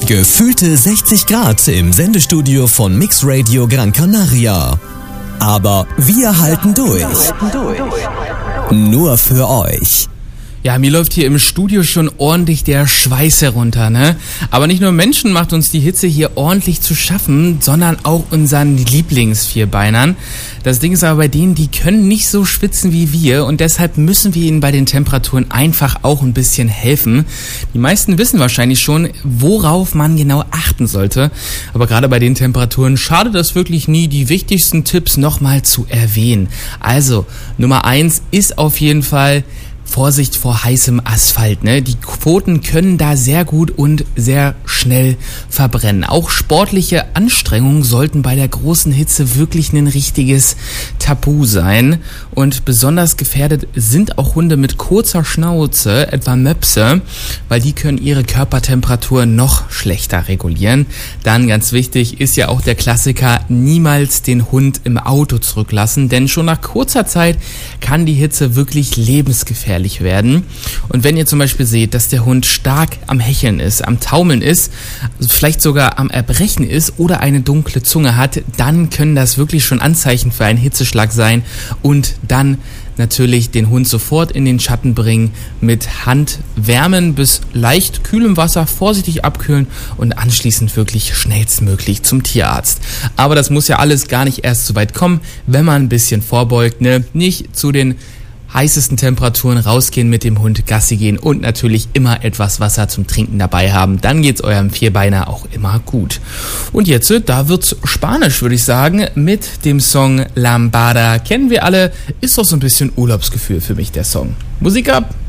Gefühlte 60 Grad im Sendestudio von Mix Radio Gran Canaria. Aber wir halten durch. Nur für euch. Ja, mir läuft hier im Studio schon ordentlich der Schweiß herunter, ne? Aber nicht nur Menschen macht uns die Hitze hier ordentlich zu schaffen, sondern auch unseren Lieblingsvierbeinern. Das Ding ist aber bei denen, die können nicht so schwitzen wie wir und deshalb müssen wir ihnen bei den Temperaturen einfach auch ein bisschen helfen. Die meisten wissen wahrscheinlich schon, worauf man genau achten sollte. Aber gerade bei den Temperaturen schadet es wirklich nie, die wichtigsten Tipps nochmal zu erwähnen. Also, Nummer 1 ist auf jeden Fall Vorsicht vor heißem Asphalt, ne? Die Pfoten können da sehr gut und sehr schnell verbrennen. Auch sportliche Anstrengungen sollten bei der großen Hitze wirklich ein richtiges Tabu sein. Und besonders gefährdet sind auch Hunde mit kurzer Schnauze, etwa Möpse, weil die können ihre Körpertemperatur noch schlechter regulieren. Dann ganz wichtig ist ja auch der Klassiker, niemals den Hund im Auto zurücklassen, denn schon nach kurzer Zeit kann die Hitze wirklich lebensgefährlich werden. Und wenn ihr zum Beispiel seht, dass der Hund stark am Hecheln ist, am Taumeln ist, vielleicht sogar am Erbrechen ist oder eine dunkle Zunge hat, dann können das wirklich schon Anzeichen für einen Hitzeschlag sein und dann natürlich den Hund sofort in den Schatten bringen, mit Hand wärmen bis leicht kühlem Wasser, vorsichtig abkühlen und anschließend wirklich schnellstmöglich zum Tierarzt. Aber das muss ja alles gar nicht erst so weit kommen, wenn man ein bisschen vorbeugt, ne? Nicht zu den heißesten Temperaturen rausgehen mit dem Hund, Gassi gehen und natürlich immer etwas Wasser zum Trinken dabei haben. Dann geht's eurem Vierbeiner auch immer gut. Und jetzt, da wird's Spanisch, würde ich sagen, mit dem Song Lambada. Kennen wir alle, ist doch so ein bisschen Urlaubsgefühl für mich, der Song. Musik ab!